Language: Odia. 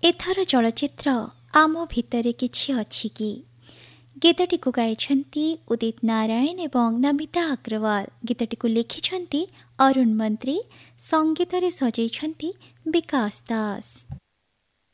ଏଥର ଚଳଚ୍ଚିତ୍ର ଆମ ଭିତରେ କିଛି ଅଛି କି? ଗୀତଟିକୁ ଗାଇଛନ୍ତି ଉଦିତ ନାରାୟଣ ଏବଂ ନମିତା ଅଗ୍ରୱାଲ। ଗୀତଟିକୁ ଲେଖିଛନ୍ତି ଅରୁଣ ମନ୍ତ୍ରୀ, ସଙ୍ଗୀତରେ ସଜେଇଛନ୍ତି ବିକାଶ ଦାସ।